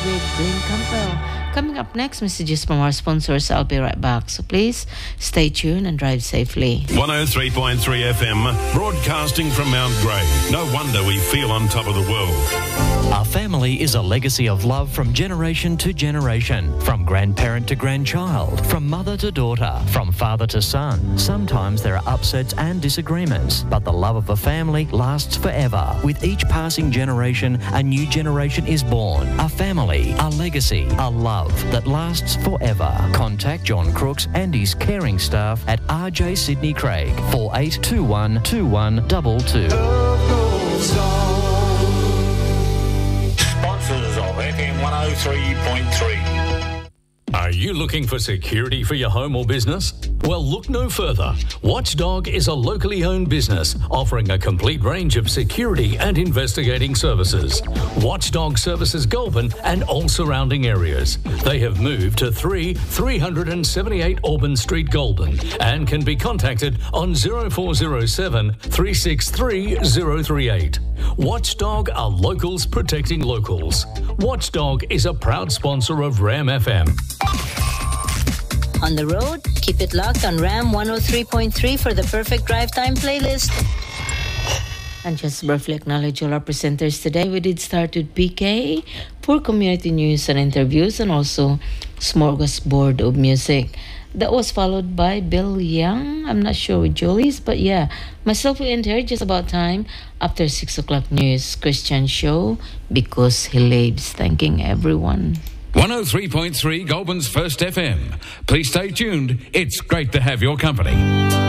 with Glenn Campbell. Coming up next, messages from our sponsors. I'll be right back. So please stay tuned and drive safely. 103.3 FM, broadcasting from Mount Grey. No wonder we feel on top of the world. Our family is a legacy of love from generation to generation, from grandparent to grandchild, from mother to daughter, from father to son. Sometimes there are upsets and disagreements, but the love of a family lasts forever. With each passing generation, a new generation is born. A family, a legacy, a love that lasts forever. Contact John Crooks and his caring staff at RJ Sydney Craig, 4821 2122. Sponsors of FM 103.3. Are you looking for security for your home or business? Well, look no further. Watchdog is a locally owned business offering a complete range of security and investigating services. Watchdog services Goulburn and all surrounding areas. They have moved to 378 Auburn Street, Goulburn, and can be contacted on 0407 363 038. Watchdog are locals protecting locals. Watchdog is a proud sponsor of RAM FM. On the road, keep it locked on RAM 103.3 for the perfect drive time playlist. And just briefly acknowledge all our presenters today. We did start with PK for community news and interviews, and also Smorgasbord of Music. That was followed by Bill Young. I'm not sure with Julie's, but yeah. Myself, we end here just about time after 6 o'clock news. Christian Show, because he lives. Thanking everyone. 103.3 Goulburn's First FM. Please stay tuned. It's great to have your company.